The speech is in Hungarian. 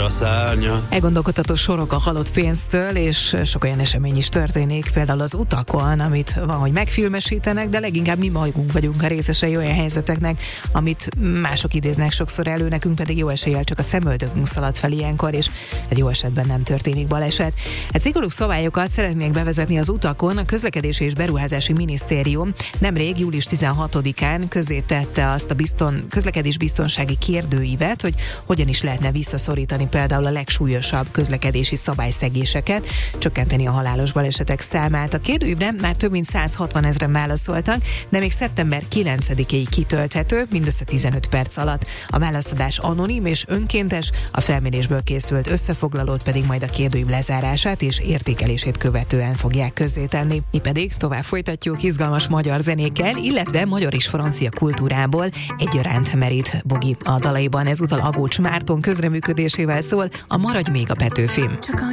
a szárnya. Elgondolkodtató sorok a halott pénztől, és sok olyan esemény is történik, például az utakon, amit van, hogy megfilmesítenek, de leginkább mi magunk vagyunk a részesei olyan helyzeteknek, amit mások idéznek sokszor elő, nekünk pedig jó eséllyel csak a szemöldökünk szalad fel ilyenkor, és egy jó esetben nem történik baleset. Egy szigorúbb szabályokat szeretnék bevezetni az utakon. A Közlekedési és Beruházási Minisztérium nemrég július 16-án közzétette azt a közlekedésbiztonsági kérdőívet, hogy hogyan is lehetne visszaszorítani például a legsúlyosabb közlekedési szabályszegéseket, csökkenteni a halálos balesetek számát. A kérdőívre már több mint 160 000 válaszoltak, de még szeptember 9-ig kitölthető, mindössze 15 perc alatt. A válaszadás anonim és önkéntes, a felmérésből készült összefoglalót pedig majd a kérdőív lezárását és értékelését követően fogják közzétenni. Mi pedig tovább folytatjuk izgalmas magyar zenékkel, illetve magyar és francia kultúrából egyaránt merít Bogi a dalaiban. Ezúttal Agócs Márton közreműködésével szól a Maradj még a Petőfim. Csak